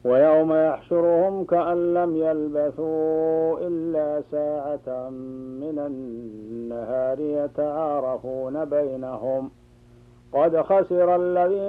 ويوم يحشرهم كأن لم يلبثوا إلا ساعة من النهار يتعارفون بينهم قد خسر الذين